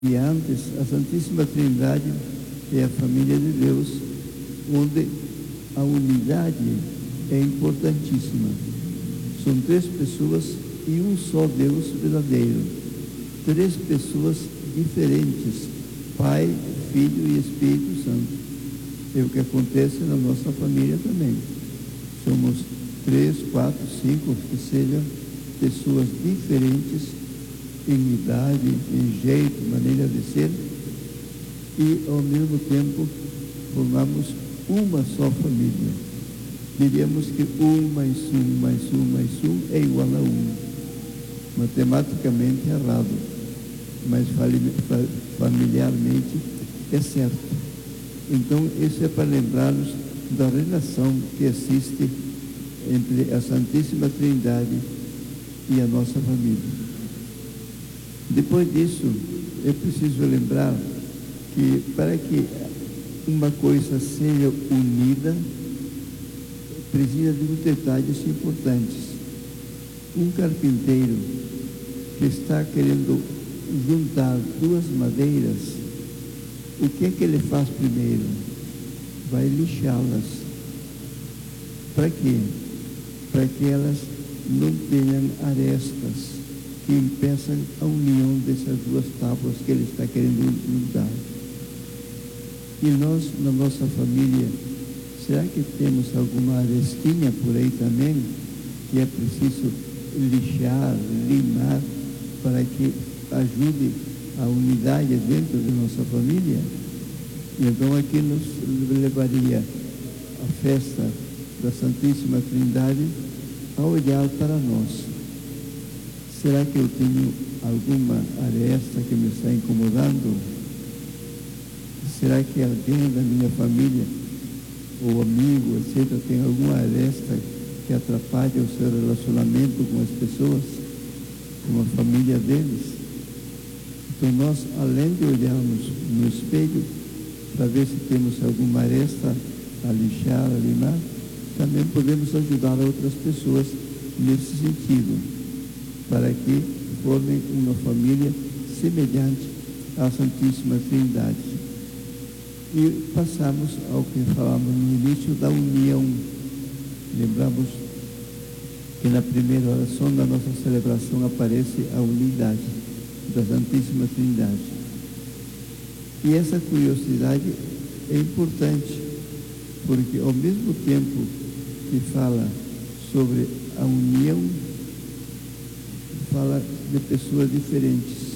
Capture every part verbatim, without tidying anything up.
E antes, a Santíssima Trindade é a família de Deus, onde a unidade é importantíssima. São três pessoas e um só Deus verdadeiro. Três pessoas diferentes, Pai, Filho e Espírito Santo. É o que acontece na nossa família também. Somos três, quatro, cinco, que sejam pessoas diferentes em idade, em jeito, maneira de ser, e ao mesmo tempo formamos uma só família. Diríamos que um mais um mais um mais um é igual a um. Matematicamente errado, mas familiarmente é certo. Então, isso é para lembrarmos da relação que existe entre a Santíssima Trindade e a nossa família. Depois disso, é preciso lembrar que para que uma coisa seja unida, precisa de uns detalhes importantes. Um carpinteiro que está querendo juntar duas madeiras, o que é que ele faz primeiro? Vai lixá-las. Para quê? Para que elas não tenham arestas que impeçam a união dessas duas tábuas que ele está querendo juntar. E nós, na nossa família, será que temos alguma arestinha por aí também, que é preciso lixar, limar, para que ajude a unidade dentro de nossa família? E então aqui nos levaria a festa da Santíssima Trindade a olhar para nós. Será que eu tenho alguma aresta que me está incomodando? Será que alguém da minha família, ou amigo, etcétera, tem alguma aresta que atrapalha o seu relacionamento com as pessoas, com a família deles? Então nós, além de olharmos no espelho para ver se temos alguma aresta a lixar, a limar, também podemos ajudar outras pessoas nesse sentido, para que formem uma família semelhante à Santíssima Trindade. E passamos ao que falamos no início da união. Lembramos que na primeira oração da nossa celebração aparece a unidade da Santíssima Trindade. E essa curiosidade é importante, porque ao mesmo tempo que fala sobre a união, fala de pessoas diferentes.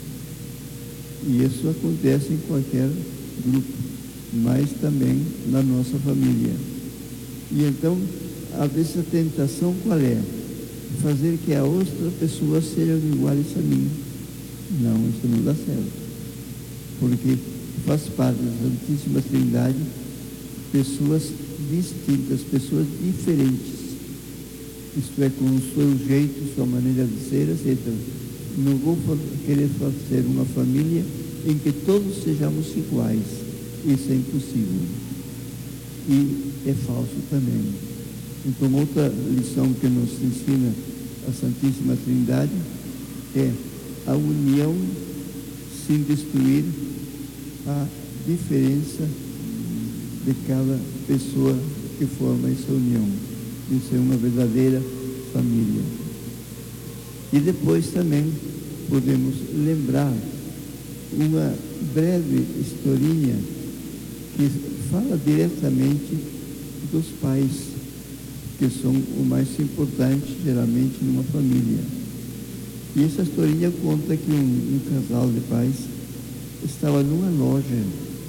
E isso acontece em qualquer grupo, mas também na nossa família. E então, às vezes a tentação qual é? Fazer que a outra pessoa seja iguais a mim. Não, isso não dá certo. Porque faz parte da Santíssima Trindade pessoas distintas, pessoas diferentes. Isto é, com o seu jeito, sua maneira de ser, etcétera. Não vou querer fazer uma família em que todos sejamos iguais. Isso é impossível. E é falso também. Então, outra lição que nos ensina a Santíssima Trindade é a união sem destruir a diferença de cada pessoa que forma essa união. Isso é uma verdadeira família. E depois também podemos lembrar uma breve historinha que fala diretamente dos pais, que são o mais importante, geralmente, numa família. E essa historinha conta que um, um casal de pais estava numa loja,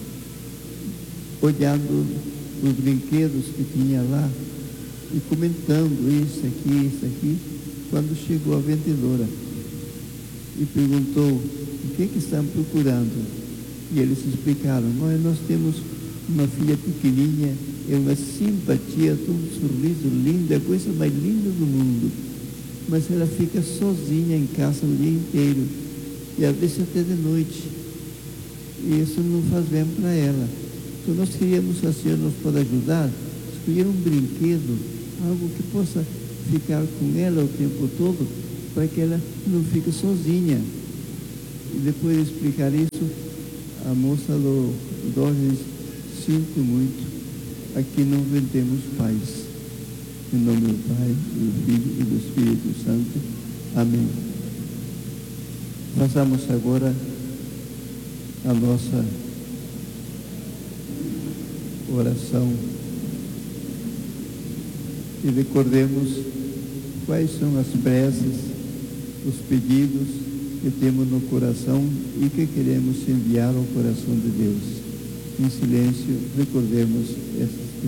olhando os brinquedos que tinha lá, e comentando isso aqui, isso aqui, quando chegou a vendedora e perguntou o que, que estão procurando. E eles explicaram: nós, nós temos uma filha pequenininha, é uma simpatia, todo um sorriso lindo, é a coisa mais linda do mundo, mas ela fica sozinha em casa o dia inteiro, e às vezes até de noite, e isso não faz bem para ela. Então nós queríamos que a senhora nos pode ajudar, escolher um brinquedo, algo que possa ficar com ela o tempo todo, para que ela não fique sozinha. E depois de explicar isso, a moça do Doris, sinto muito, aqui não vendemos paz. Em nome do Pai, do Filho e do Espírito Santo. Amém. Façamos agora a nossa oração e recordemos quais são as preces, os pedidos que temos no coração e que queremos enviar ao coração de Deus. Em silêncio, recordemos esses pedidos.